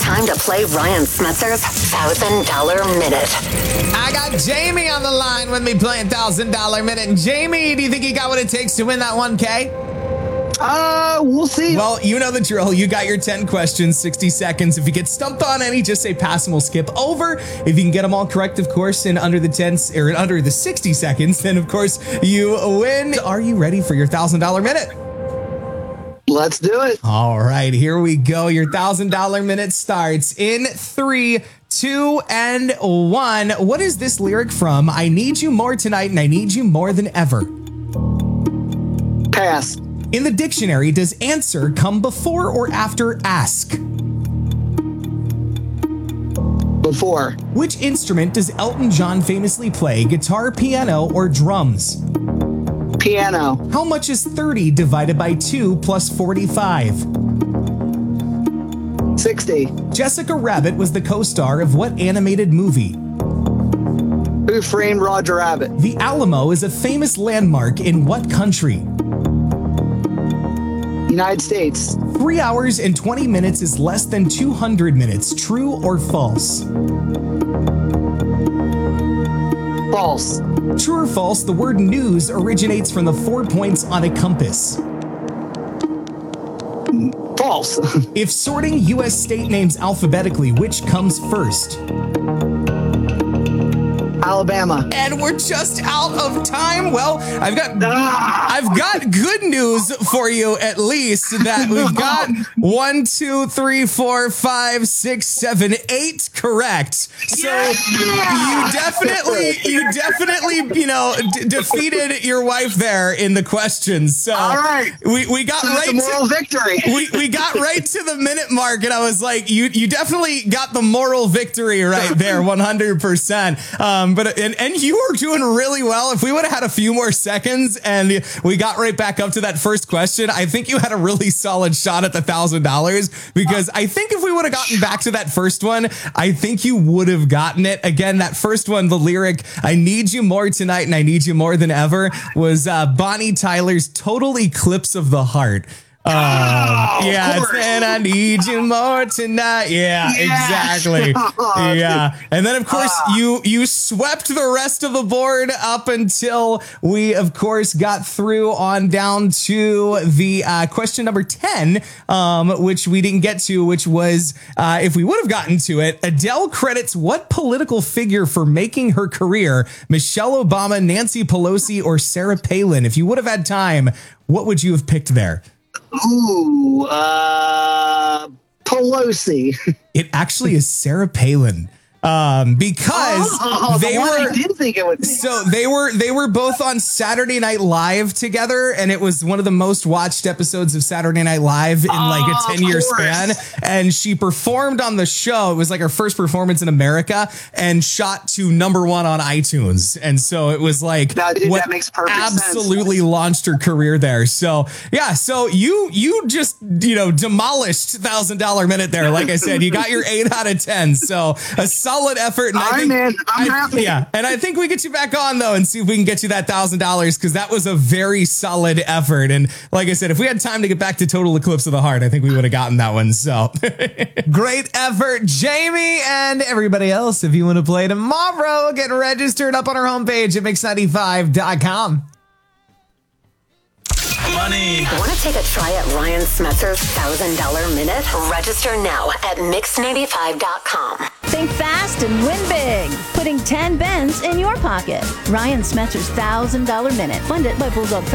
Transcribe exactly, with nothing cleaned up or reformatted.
time to play Ryan Smetzer's one thousand dollar Minute. I got Jamie on the line with me playing one thousand dollar Minute. And Jamie, do you think you got what it takes to win that one K? Uh, we'll see. Well, you know the drill. You got your ten questions, sixty seconds. If you get stumped on any, just say pass and we'll skip over. If you can get them all correct, of course, in under the ten or in under the sixty seconds, then of course you win. Are you ready for your one thousand dollar Minute? Let's do it. All right, here we go. Your one thousand dollar Minute starts in three, two, and one. What is this lyric from? I need you more tonight and I need you more than ever. Pass. In the dictionary, does answer come before or after ask? Before. Which instrument does Elton John famously play? Guitar, piano, or drums? Piano. How much is thirty divided by two plus forty-five? sixty. Jessica Rabbit was the co-star of what animated movie? Who Framed Roger Rabbit? The Alamo is a famous landmark in what country? United States. Three hours and twenty minutes is less than two hundred minutes. True or false? False. True or false, the word news originates from the four points on a compass. False. If sorting U S state names alphabetically, which comes first? Alabama. And we're just out of time. Well, I've got Ah! I've got good news for you, at least, that we've got one, two, three, four, five, six, seven, eight correct. So Yeah! you definitely, you definitely, you know, d- defeated your wife there in the questions. So All right. we, we got So that's right a moral to victory. we, we got right to the minute mark, and I was like, you you definitely got the moral victory right there, one hundred percent. Um, but and and you were doing really well. If we would have had a few more seconds and we got right back up to that first question, I think you had a really solid shot at the thousand dollars. Because I think if we would have gotten back to that first one, I think you would have gotten it. Again, that first one, the lyric "I need you more tonight and I need you more than ever" was uh, Bonnie Tyler's "Total Eclipse of the Heart." Um, Oh, yeah, of it's, course. and I need you more tonight. Yeah, Yes. exactly. Oh, Yeah, and then of course Ah. you you swept the rest of the board up until we of course got through on down to the uh, question number ten, um, which we didn't get to, which was uh, if we would have gotten to it, Adele credits what political figure for making her career? Michelle Obama, Nancy Pelosi, or Sarah Palin? If you would have had time, what would you have picked there? Ooh, uh, Pelosi. It actually is Sarah Palin. Um, because Oh, they the one were I did think it would be. so they were they were both on Saturday Night Live together, and it was one of the most watched episodes of Saturday Night Live in like Oh, a of ten year course. span. And she performed on the show. It was like her first performance in America, and shot to number one on iTunes. And so it was like Now, dude, what that makes perfect sense. absolutely launched her career there. So yeah, so you you just you know demolished thousand dollar minute there. Like I said, you got your eight out of ten. So a solid effort. And All I right, think, man. I'm I- happy. Yeah, and I think we get you back on though, and see if we can get you that thousand dollars, because that was a very solid effort. And like I said, if we had time to get back to Total Eclipse of the Heart, I think we would have gotten that one. So great effort, Jamie, and everybody else. If you want to play tomorrow, get registered up on our homepage at mix ninety-five dot com. Money. Want to take a try at Ryan Smetzer's one thousand dollar Minute? Register now at mix ninety-five dot com. Think fast and win big. Putting ten bends in your pocket. Ryan Smetzer's one thousand dollar Minute. Funded by Bulldog